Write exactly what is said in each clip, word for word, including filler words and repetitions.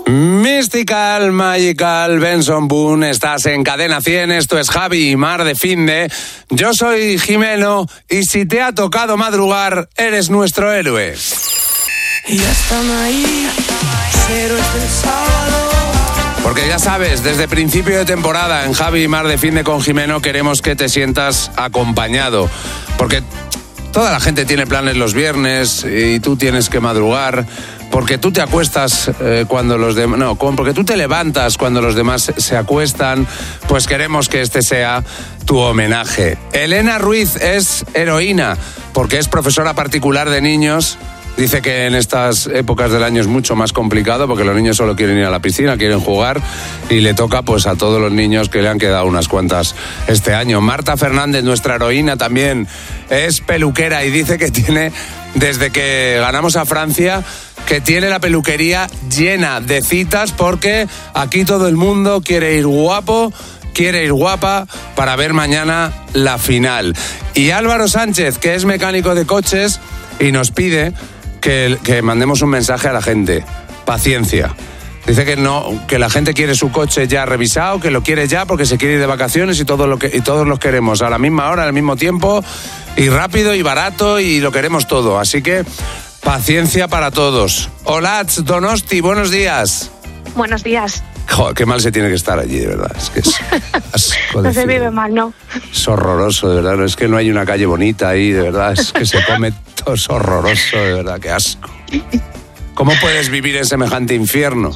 Mystical, Magical, Benson Boone, estás en Cadena cien, esto es Javi y Mar de Finde. Yo soy Jimeno y si te ha tocado madrugar, eres nuestro héroe. Y ya están ahí, cero este sábado. Porque ya sabes, desde principio de temporada en Javi y Mar de Finde con Jimeno queremos que te sientas acompañado. Porque toda la gente tiene planes los viernes y tú tienes que madrugar. Porque tú te acuestas eh, cuando los demás... No, porque tú te levantas cuando los demás se acuestan, pues queremos que este sea tu homenaje. Elena Ruiz es heroína, porque es profesora particular de niños. Dice que en estas épocas del año es mucho más complicado, porque los niños solo quieren ir a la piscina, quieren jugar, y le toca pues a todos los niños que le han quedado unas cuantas este año. Marta Fernández, nuestra heroína también, es peluquera y dice que tiene, desde que ganamos a Francia, que tiene la peluquería llena de citas porque aquí todo el mundo quiere ir guapo, quiere ir guapa para ver mañana la final. Y Álvaro Sánchez, que es mecánico de coches y nos pide que, que mandemos un mensaje a la gente. Paciencia. Dice que no, que la gente quiere su coche ya revisado, que lo quiere ya porque se quiere ir de vacaciones y, todo lo que, y todos los queremos a la misma hora, al mismo tiempo, y rápido y barato, y lo queremos todo. Así que paciencia para todos. Olatz Donosti, buenos días. Buenos días. Joder, qué mal se tiene que estar allí, de verdad. Es que es asco. No se vive mal, ¿no? Es horroroso, de verdad. Es que no hay una calle bonita ahí, de verdad. Es que se come todo, es horroroso, de verdad. Qué asco. ¿Cómo puedes vivir en semejante infierno?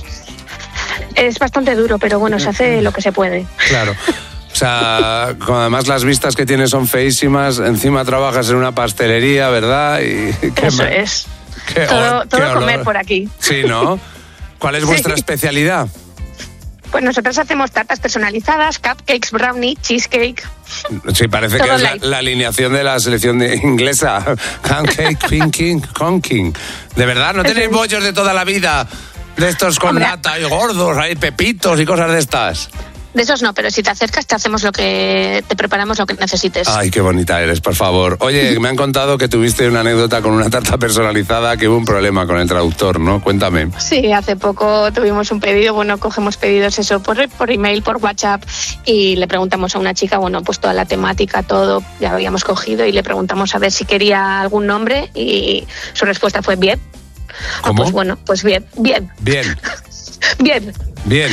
Es bastante duro, pero bueno, se hace lo que se puede. Claro. O sea, además las vistas que tienes son feísimas, encima trabajas en una pastelería, ¿verdad? Y qué Eso mal. es. Qué todo qué todo olor. comer por aquí. Sí, ¿no? ¿Cuál es vuestra Sí. especialidad? Pues nosotros hacemos tartas personalizadas, cupcakes, brownie, cheesecake. Sí, parece Todo que es la, light. la alineación de la selección de inglesa. Pancake, pinking, conking. ¿De verdad? ¿No Eso tenéis es. bollos de toda la vida? De estos con Hombre. nata y gordos, hay pepitos y cosas de estas. De esos no, pero si te acercas te hacemos lo que te preparamos lo que necesites. Ay, qué bonita eres, por favor. Oye, me han contado que tuviste una anécdota con una tarta personalizada, que hubo un problema con el traductor, ¿no? Cuéntame. Sí, hace poco tuvimos un pedido, bueno, cogemos pedidos eso por, por email, por WhatsApp, y le preguntamos a una chica, bueno, pues toda la temática, todo, ya habíamos cogido, y le preguntamos a ver si quería algún nombre, y su respuesta fue bien. ¿Cómo? Ah, pues bueno, pues bien, bien, Bien, bien. bien.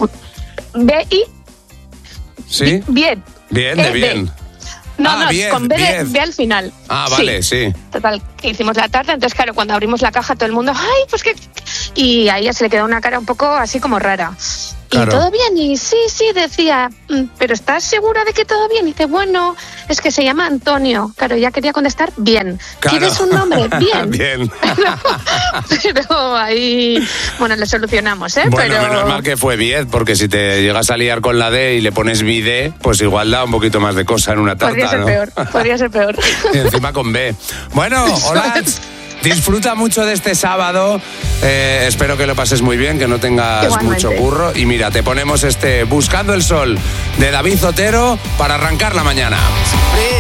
B I ¿Sí? bien. Bien, de Eh, bien. No, Ah, no, bien, con B, de- bien. B al final. Ah, vale, sí. Total, que hicimos la tarta, entonces claro, cuando abrimos la caja todo el mundo, ¡ay, pues qué! Y a ella se le quedó una cara un poco así como rara. Claro. Y todo bien, y sí, sí, decía, "Mm, ¿pero estás segura de que todo bien?" Y dice, bueno, es que se llama Antonio. Claro, ya quería contestar, bien. Claro. ¿Quieres un nombre? Bien. Bien. Pero ahí, bueno, le solucionamos, ¿eh? Bueno, Pero... menos mal que fue Viez, porque si te llegas a liar con la D y le pones Vide, pues igual da un poquito más de cosa en una tarta, Podría ser ¿no? peor, podría ser peor. Y encima con B. Bueno, hola. Disfruta mucho de este sábado. Eh, espero que lo pases muy bien, que no tengas Igualmente. mucho curro. Y mira, te ponemos este Buscando el Sol de David Zotero para arrancar la mañana.